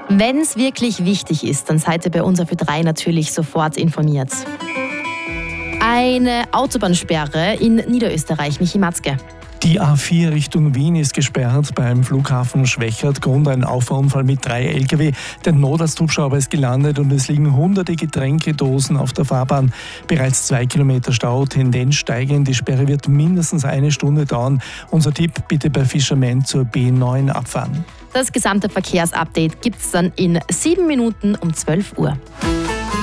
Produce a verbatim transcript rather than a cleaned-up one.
Wenn es wirklich wichtig ist, dann seid ihr bei uns auf Ö drei natürlich sofort informiert. Eine Autobahnsperre in Niederösterreich. Michi Matzke. Die A vier Richtung Wien ist gesperrt beim Flughafen Schwechat. Grund ein Auffahrunfall mit drei L K W. Der Notarzthubschrauber ist gelandet und es liegen hunderte Getränkedosen auf der Fahrbahn. Bereits zwei Kilometer Stau, Tendenz steigend. Die Sperre wird mindestens eine Stunde dauern. Unser Tipp, bitte bei Fischerment zur B neun abfahren. Das gesamte Verkehrsupdate gibt es dann in sieben Minuten um zwölf Uhr.